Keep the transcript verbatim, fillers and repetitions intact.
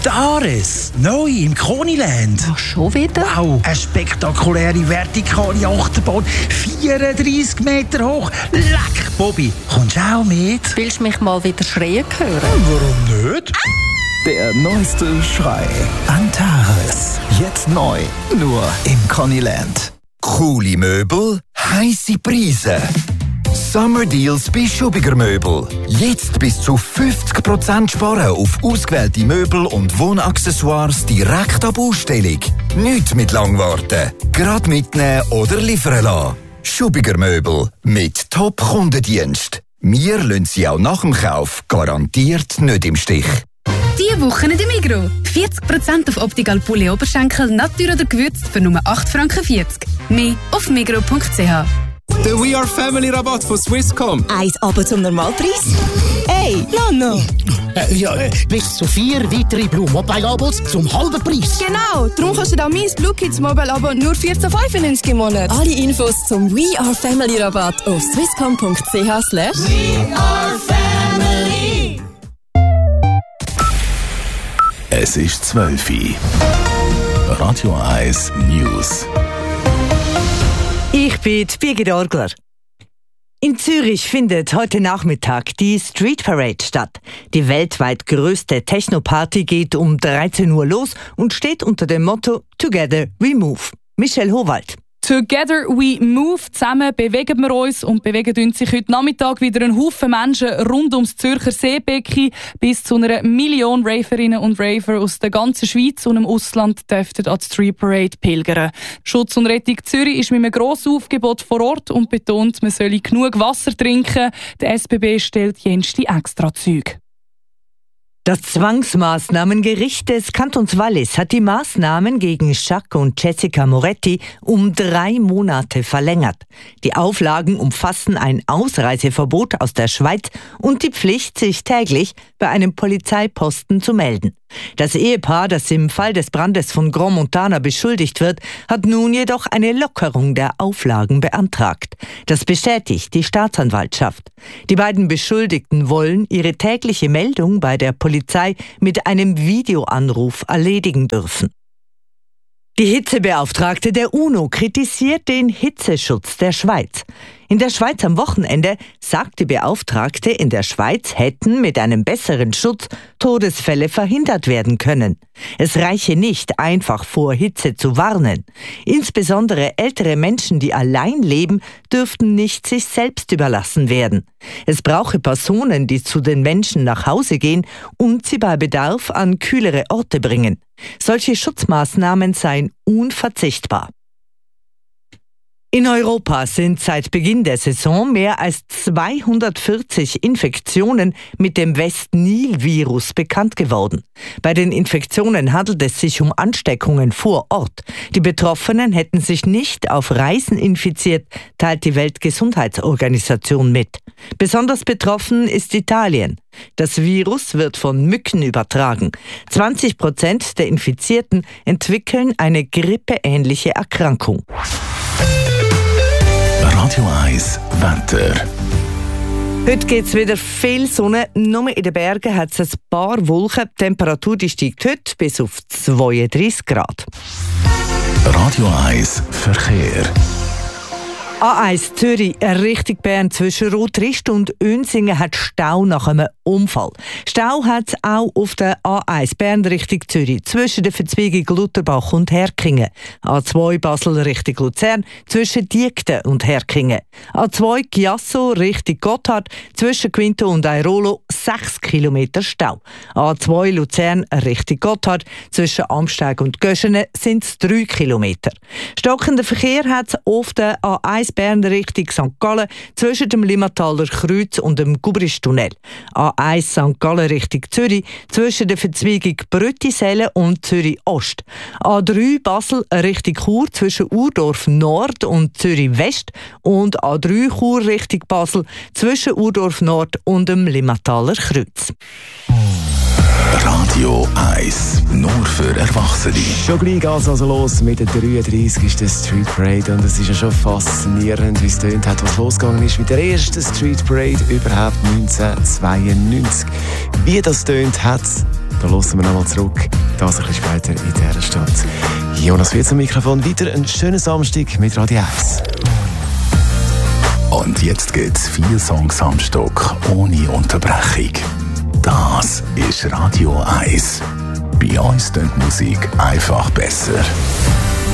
Dares, neu im Koniland. Ach, schon wieder? Wow, eine spektakuläre vertikale Achterbahn, vierunddreissig Meter hoch. Leck, Bobby, kommst du auch mit? Willst du mich mal wieder schreien hören? Warum nicht? Der neueste Schrei. Antares. Jetzt neu. Nur im Koniland. Coole Möbel, heisse Preise. Summer Deals bei Schubiger Möbel. Jetzt bis zu fünfzig Prozent sparen auf ausgewählte Möbel und Wohnaccessoires direkt ab Ausstellung. Nicht mit lang warten. Gerade mitnehmen oder liefern lassen. Schubiger Möbel mit Top-Kundendienst. Wir lassen Sie auch nach dem Kauf garantiert nicht im Stich. Diese Woche in der Migros. vierzig Prozent auf Optical Pulli Oberschenkel, Natur oder gewürzt für nur acht Franken vierzig. Mehr auf migros punkt c h. Der We Are Family Rabatt von Swisscom. Eins aber zum Normalpreis? Hey, Nano! Äh, ja, äh, bis zu vier weitere Blue Mobile Abos zum halben Preis. Genau, darum kannst du da mein Blue Kids Mobile Abo nur vierzehn fünfundneunzig im Monat. Alle Infos zum We Are Family Rabatt auf swisscom punkt c h slash We Are Family. Es ist zwölf Uhr. Radio eins News. Ich bin Birgit Orgler. In Zürich findet heute Nachmittag die Street Parade statt. Die weltweit größte Techno-Party geht um dreizehn Uhr los und steht unter dem Motto Together We Move. Michelle Howald. Together we move. Zusammen bewegen wir uns und bewegen sich heute Nachmittag wieder ein Haufen Menschen rund ums Zürcher Seebecken. Bis zu einer Million Raverinnen und Raver aus der ganzen Schweiz und im Ausland dürften an die Street Parade pilgern. Schutz und Rettung Zürich ist mit einem grossen Aufgebot vor Ort und betont, man solle genug Wasser trinken. Der S B B stellt jenste Extrazüge. Das Zwangsmaßnahmengericht des Kantons Wallis hat die Maßnahmen gegen Jacques und Jessica Moretti um drei Monate verlängert. Die Auflagen umfassen ein Ausreiseverbot aus der Schweiz und die Pflicht, sich täglich bei einem Polizeiposten zu melden. Das Ehepaar, das im Fall des Brandes von Grand Montana beschuldigt wird, hat nun jedoch eine Lockerung der Auflagen beantragt. Das bestätigt die Staatsanwaltschaft. Die beiden Beschuldigten wollen ihre tägliche Meldung bei der Polizei mit einem Videoanruf erledigen dürfen. Die Hitzebeauftragte der UNO kritisiert den Hitzeschutz der Schweiz. In der Schweiz am Wochenende sagt die Beauftragte, in der Schweiz hätten mit einem besseren Schutz Todesfälle verhindert werden können. Es reiche nicht, einfach vor Hitze zu warnen. Insbesondere ältere Menschen, die allein leben, dürften nicht sich selbst überlassen werden. Es brauche Personen, die zu den Menschen nach Hause gehen und sie bei Bedarf an kühlere Orte bringen. Solche Schutzmaßnahmen seien unverzichtbar. In Europa sind seit Beginn der Saison mehr als zweihundertvierzig Infektionen mit dem West-Nil-Virus bekannt geworden. Bei den Infektionen handelt es sich um Ansteckungen vor Ort. Die Betroffenen hätten sich nicht auf Reisen infiziert, teilt die Weltgesundheitsorganisation mit. Besonders betroffen ist Italien. Das Virus wird von Mücken übertragen. zwanzig Prozent der Infizierten entwickeln eine grippeähnliche Erkrankung. Radio eins Wetter. Heute gibt es wieder viel Sonne, nur in den Bergen hat es ein paar Wolken. Die Temperatur die steigt heute bis auf zweiunddreissig Grad. Radio eins Verkehr. A eins Zürich, Richtung Bern zwischen Rotrist und Önsingen hat Stau nach einem Unfall. Stau hat es auch auf der A eins Bern Richtung Zürich zwischen der Verzweigung Lutherbach und Herkingen. A zwei Basel Richtung Luzern zwischen Diekten und Herkingen. A zwei Chiasso Richtung Gotthard zwischen Quinto und Airolo sechs Kilometer Stau. A zwei Luzern Richtung Gotthard zwischen Amsteig und Göschenen sind es drei Kilometer. Stockender Verkehr hat es auf der A eins Bern Richtung Sankt Gallen zwischen dem Limmataler Kreuz und dem Gubristunnel. A eins Sankt Gallen Richtung Zürich zwischen der Verzweigung Brüttisellen und Zürich Ost. A drei Basel Richtung Chur zwischen Urdorf Nord und Zürich West und A drei Chur Richtung Basel zwischen Urdorf Nord und dem Limmataler Kreuz. Radio eins, nur für Erwachsene. Schon gleich geht es also los mit der dreiunddreißigsten Street Parade und es ist ja schon faszinierend, wie es tönt hat, was losgegangen ist mit der ersten Street Parade überhaupt neunzehnhundertzweiundneunzig. Wie das tönt hat, Da hören wir nochmal zurück. Das ein bisschen später in dieser Stadt. Jonas Wirz am Mikrofon. Weiter einen schönen Samstag mit Radio eins. Und jetzt geht's vier Songs am Stück ohne Unterbrechung. Das ist Radio eins. Bei uns klingt Musik einfach besser.